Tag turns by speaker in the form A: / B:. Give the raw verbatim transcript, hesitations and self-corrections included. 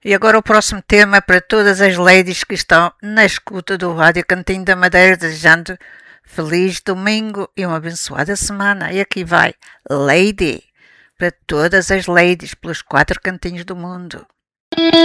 A: E agora o próximo tema é para todas as ladies que estão na escuta do Rádio Cantinho da Madeira, desejando feliz domingo e uma abençoada semana. E aqui vai, Lady, para todas as ladies pelos quatro cantinhos do mundo.